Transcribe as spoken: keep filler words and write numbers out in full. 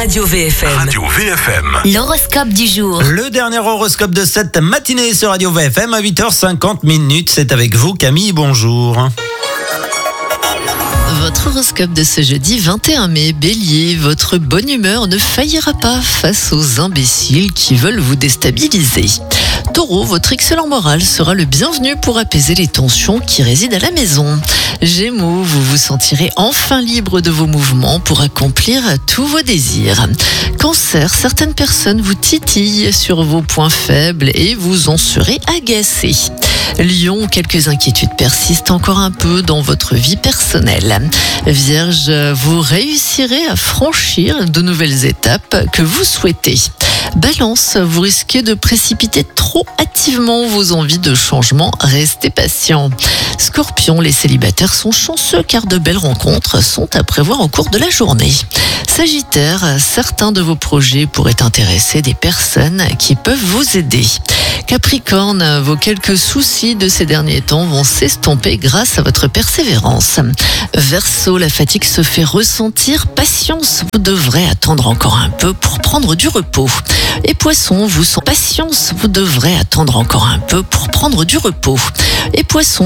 Radio V F M. Radio V F M. L'horoscope du jour. Le dernier horoscope de cette matinée sur Radio V F M à huit heures cinquante minutes. C'est avec vous, Camille, bonjour. Votre horoscope de ce jeudi vingt et un mai, Bélier, votre bonne humeur ne faillira pas face aux imbéciles qui veulent vous déstabiliser. Taureau, votre excellent moral sera le bienvenu pour apaiser les tensions qui résident à la maison. Gémeaux, vous vous sentirez enfin libre de vos mouvements pour accomplir tous vos désirs. Cancer, certaines personnes vous titillent sur vos points faibles et vous en serez agacé. Lion, quelques inquiétudes persistent encore un peu dans votre vie personnelle. Vierge, vous réussirez à franchir de nouvelles étapes que vous souhaitez. Balance, vous risquez de précipiter trop hâtivement vos envies de changement, restez patient. Scorpion, les célibataires sont chanceux car de belles rencontres sont à prévoir au cours de la journée. Sagittaire, certains de vos projets pourraient intéresser des personnes qui peuvent vous aider. Capricorne, vos quelques soucis de ces derniers temps vont s'estomper grâce à votre persévérance. Verseau, la fatigue se fait ressentir. Patience, vous devrez attendre encore un peu pour prendre du repos. Et Poisson, vous sans patience, vous devrez attendre encore un peu pour prendre du repos. Et Poisson,